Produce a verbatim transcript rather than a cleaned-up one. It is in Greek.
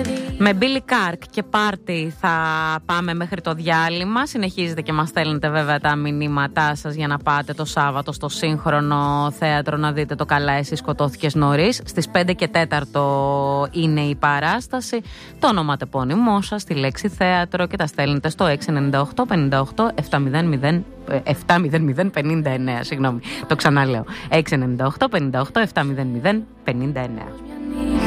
Με Billy Kark και πάρτι θα πάμε μέχρι το διάλειμμα. Συνεχίζετε και μας στέλνετε βέβαια τα μηνύματά σας για να πάτε το Σάββατο στο Σύγχρονο Θέατρο να δείτε το Καλά Εσύ Σκοτώθηκες Νωρίς. Στις πέντε και τέσσερα είναι η παράσταση. Το ονοματεπώνυμό σας, τη λέξη θέατρο και τα στέλνετε στο έξι εννιά οκτώ πενήντα οκτώ επτά μηδέν μηδέν πενήντα εννέα. Συγγνώμη, το ξαναλέω. έξι εννιά οκτώ πενήντα οκτώ επτά μηδέν μηδέν πενήντα εννέα.